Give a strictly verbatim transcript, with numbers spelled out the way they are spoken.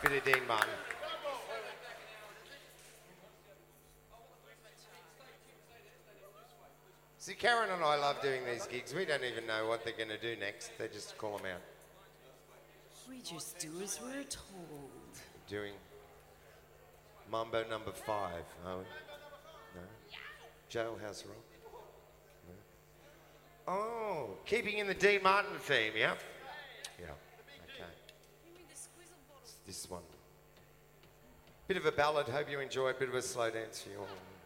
bit of Dean Martin. See, Karen and I love doing these gigs. We don't even know what they're going to do next. They just call them out. We just do as we're told. Doing Mambo number five, are we? No? Jailhouse Rock? No? Oh, keeping in the Dean Martin theme, yeah? Yeah, okay. It's this one. Bit of a ballad, hope you enjoy it. Bit of a slow dance for you all.